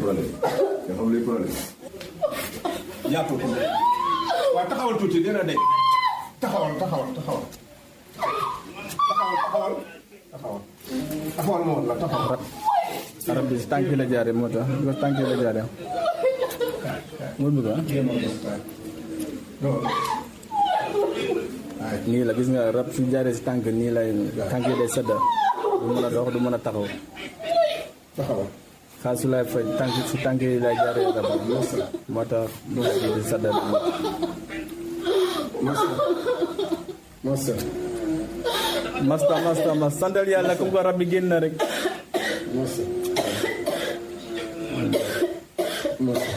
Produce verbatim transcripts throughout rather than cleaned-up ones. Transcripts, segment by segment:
problème nga xam luy problème yàqu ko waaw taxawal tuuti dina de taxawal taxawal taxawal taxawal taxawal taxawal taxawal moo la taxawal arab bi tànk la jaare moo tax ko tànk la jaare mo bëgg nii la gis nga rab su jaaree si tànk nii lay tànk yi day sedda du mën a dox du mën a taxaw taxawal xaal su lay faj tànk si tànk yi lay jaaree rab moo tax du di sedda masa masta masta mas santal yàlla comme ko rab bi génn na rek masa masa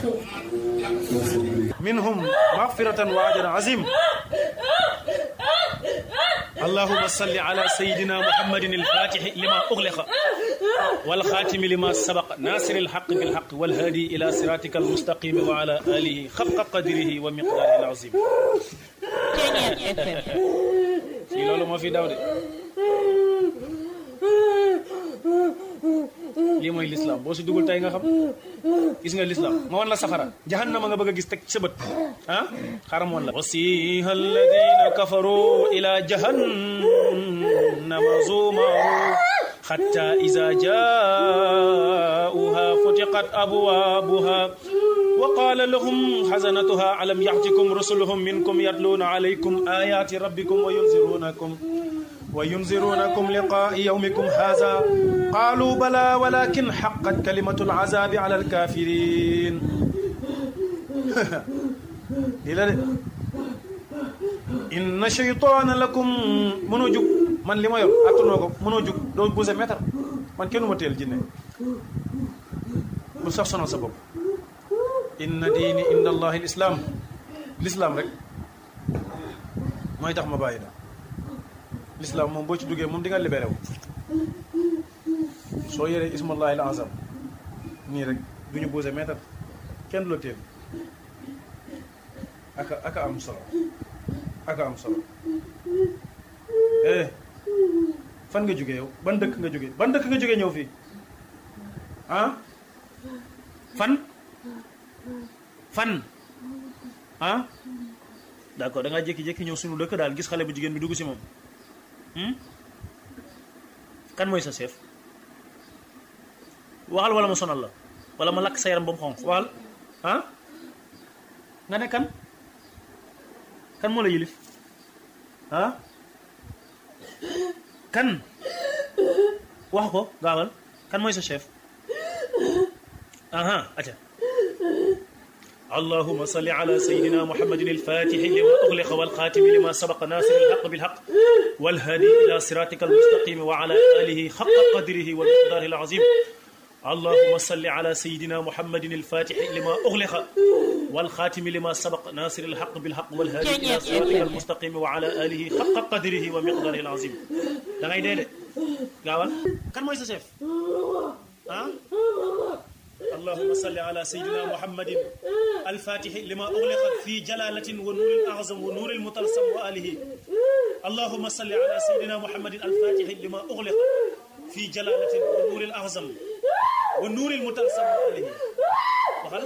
منهم مغفرة وأجر عظيم اللهم صل على سيدنا محمد الفاتح لما أغلق والخاتم لما سبق ناصر الحق بالحق والهادي إلى صراطك المستقيم وعلى آله خفق قدره ومقداره العظيم في لولو ما في داود lii mooy l'islam boo si dugul tey nga xam gis nga l'islam ma wan la safara jahannama nga bëgg a gis teg sa bët ah xaram woon la wasiha alladina kafaru ila jahannama zumaru hatta iza jaauha futiqat abwabuha wa qala lahum hazanatuha alam ya'tikum rusuluhum minkum yatluna alaykum ayati rabbikum wa yunzirunakum وينذرونكم لقاء يومكم هذا قالوا بلى ولكن حقت كلمة العذاب على الكافرين إن شيطان لكم منوجك من لما ير أتنوكم منوجك دو بوزة متر من كنو متيل جنة مستحسن سبب إن ديني إن الله الإسلام الإسلام رك ما يتخ مبايدا l'islam moom boo ci duggee moom di nga libéré wu soo yoree ismullahi al azam nii rek du ñu boose meetar kenn du la téel aka aka am solo aka am solo eh fan nga jógee yow ban dëkk nga jógee ban dëkk nga jógee ñëw fii ah fan fan ah d'accord da ngaa jékki-jékki ñëw suñu dëkk daal gis xale bu jigéen bi dugg si moom kan mooy sa chef waxal wala ma sonal la wala ma lakk sa yaram ba mu xonq waxal ah nga ne kan kan moo la yilif ah kan wax ko gaawal kan mooy sa chef aha aca اللهم صل على سيدنا محمد الفاتح لما أغلق والخاتم لما سبق ناصر الحق بالحق والهادي إلى صراطك المستقيم وعلى آله حق قدره ومقداره العظيم اللهم صل على سيدنا محمد الفاتح لما أغلق والخاتم لما سبق ناصر الحق بالحق والهادي إلى صراطك المستقيم وعلى آله حق قدره ومقداره العظيم da ngay dee de gaawal kan mooy sa chef ah اللهم صل على سيدنا محمد الفاتح لما أغلق في جلالة ونور الأعظم ونور المطلسم وآله اللهم صل على سيدنا محمد الفاتح لما أغلق في جلالة ونور الأعظم ونور المطلسم وآله وخل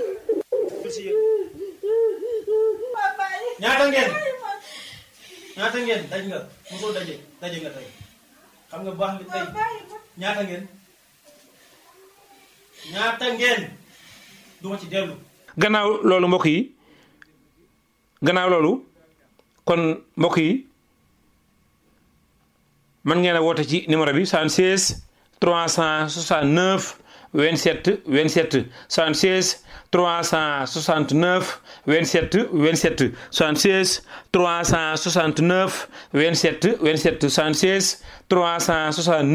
ñaata ngeen ñaata ngeen daj nga mosoo daje daje nga tey xam nga baax li tey ñaata ngeen ñaata ngeen duma ci dellu gannaaw loolu mbokk yi gannaaw loolu kon mbokk yi man ngeen a woote ci numéro bi soixante-seize trois cent soixante-neuf vingt-sept vingt-sept soixante-seize trois cent soixante-neuf vingt-sept vingt-sept soixante-seize trois cent soixante-neuf vingt-sept vingt-sept soixante-seize trois cent soixante-neuf